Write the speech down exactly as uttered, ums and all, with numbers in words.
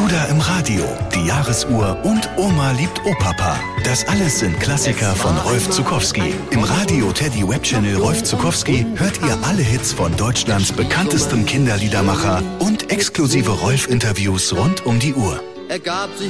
Bruder im Radio, die Jahresuhr und Oma liebt Opapa. Das alles sind Klassiker von Rolf Zuckowski. Im Radio Teddy Webchannel Rolf Zuckowski hört ihr alle Hits von Deutschlands bekanntestem Kinderliedermacher und exklusive Rolf-Interviews rund um die Uhr.